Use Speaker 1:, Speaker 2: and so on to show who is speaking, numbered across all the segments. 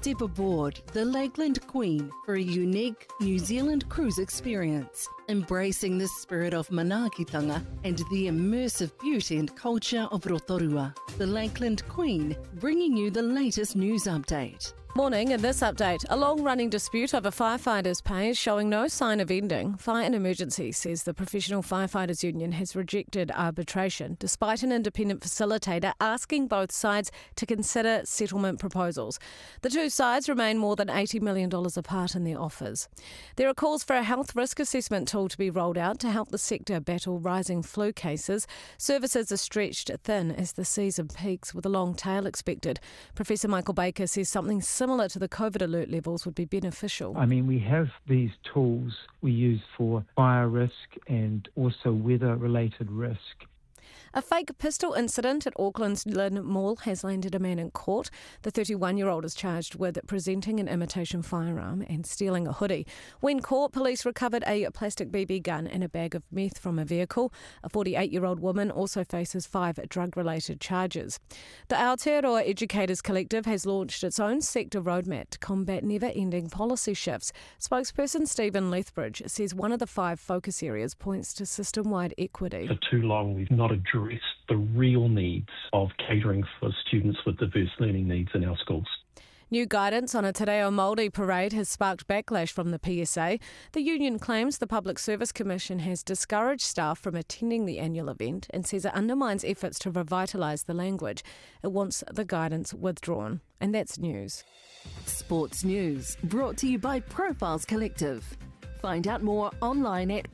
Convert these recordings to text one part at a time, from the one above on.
Speaker 1: step aboard the Lakeland Queen for a unique New Zealand cruise experience, embracing the spirit of manaakitanga and the immersive beauty and culture of Rotorua. The Lakeland Queen, bringing you the latest news update.
Speaker 2: Morning. In this update, a long-running dispute over firefighters' pay is showing no sign of ending. Fire and Emergency says the Professional Firefighters Union has rejected arbitration, despite an independent facilitator asking both sides to consider settlement proposals. The two sides remain more than $80 million apart in their offers. There are calls for a health risk assessment tool to be rolled out to help the sector battle rising flu cases. Services are stretched thin as the season peaks, with a long tail expected. Professor Michael Baker says something similar to the COVID alert levels would be beneficial.
Speaker 3: I mean, we have these tools we use for fire risk and also weather-related risk.
Speaker 2: A fake pistol incident at Auckland's Lynn Mall has landed a man in court. The 31-year-old is charged with presenting an imitation firearm and stealing a hoodie. When caught, police recovered a plastic BB gun and a bag of meth from a vehicle. A 48-year-old woman also faces 5 drug-related charges. The Aotearoa Educators Collective has launched its own sector roadmap to combat never-ending policy shifts. Spokesperson Stephen Lethbridge says one of the 5 focus areas points to system-wide equity.
Speaker 4: For too long, we've not addressed the real needs of catering for students with diverse learning needs in our schools.
Speaker 2: New guidance on a Te Reo Māori parade has sparked backlash from the PSA. The union claims the Public Service Commission has discouraged staff from attending the annual event and says it undermines efforts to revitalise the language. It wants the guidance withdrawn. And that's news.
Speaker 1: Sports news, brought to you by Profiles Collective. Find out more online at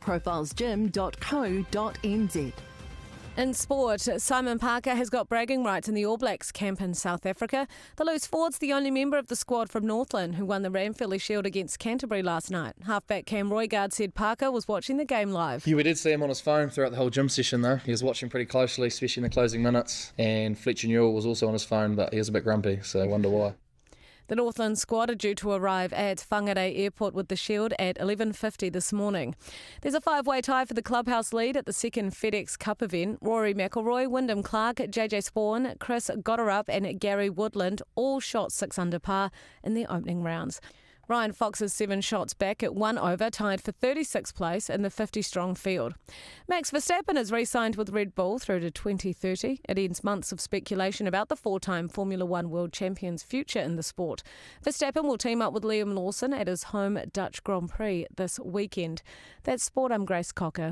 Speaker 1: profilesgym.co.nz.
Speaker 2: In sport, Simon Parker has got bragging rights in the All Blacks camp in South Africa. The loose forward's the only member of the squad from Northland who won the Ranfurly Shield against Canterbury last night. Halfback Cam Roigard said Parker was watching the game live.
Speaker 5: Yeah, we did see him on his phone throughout the whole gym session though. He was watching pretty closely, especially in the closing minutes. And Fletcher Newell was also on his phone, but he was a bit grumpy, so I wonder why.
Speaker 2: The Northland squad are due to arrive at Whangarei Airport with the Shield at 11:50 this morning. There's a 5-way tie for the clubhouse lead at the second FedEx Cup event. Rory McIlroy, Wyndham Clark, JJ Spawn, Chris Gotterup and Gary Woodland all shot 6 under par in their opening rounds. Ryan Fox's 7 shots back at 1 over, tied for 36th place in the 50-strong field. Max Verstappen is re-signed with Red Bull through to 2030. It ends months of speculation about the 4-time Formula One world champion's future in the sport. Verstappen will team up with Liam Lawson at his home Dutch Grand Prix this weekend. That's sport. I'm Grace Cocker.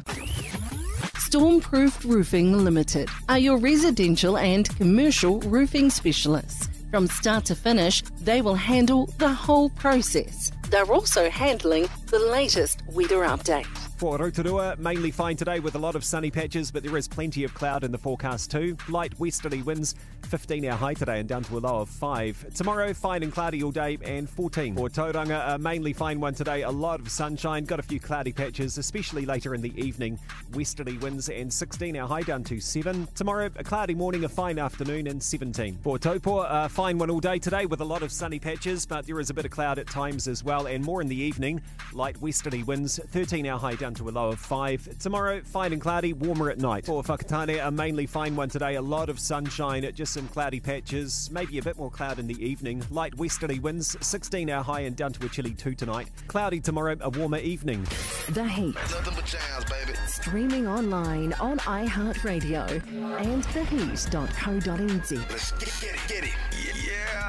Speaker 1: Stormproofed Roofing Limited are your residential and commercial roofing specialists. From start to finish, they will handle the whole process. They're also handling the latest weather update.
Speaker 6: For Rotorua, mainly fine today with a lot of sunny patches, but there is plenty of cloud in the forecast too. Light westerly winds, 15 our high today and down to a low of 5. Tomorrow, fine and cloudy all day and 14. For Tauranga, a mainly fine one today, a lot of sunshine, got a few cloudy patches, especially later in the evening. Westerly winds and 16 our high down to 7. Tomorrow, a cloudy morning, a fine afternoon and 17. For Taupo, a fine one all day today with a lot of sunny patches, but there is a bit of cloud at times as well and more in the evening. Light westerly winds, 13 our high down to a low of 5. Tomorrow, fine and cloudy, warmer at night. For Whakatane, a mainly fine one today, a lot of sunshine, just some cloudy patches, maybe a bit more cloud in the evening. Light westerly winds, 16 our high and down to a chilly 2 tonight. Cloudy tomorrow, a warmer evening.
Speaker 1: The Heat.
Speaker 7: Nothing but jams, baby.
Speaker 1: Streaming online on iHeartRadio and theheat.co.nz.
Speaker 7: Let's get it. Yeah, yeah.